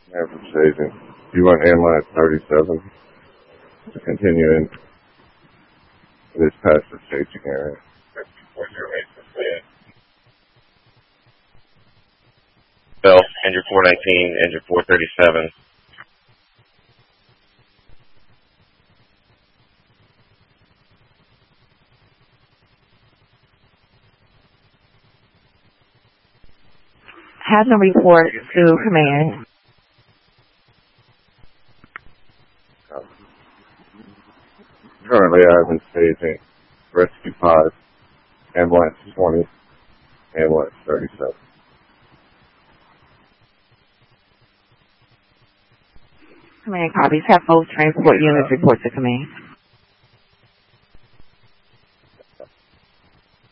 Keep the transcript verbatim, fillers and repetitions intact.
Never staging. You want ambulance thirty-seven to continue in this past the staging area. Bell, engine four nineteen, engine four thirty-seven. Have no report to command. Currently, I've been staging Rescue five, Ambulance twenty, Ambulance thirty-seven. Command copies. Have both transport units report to command.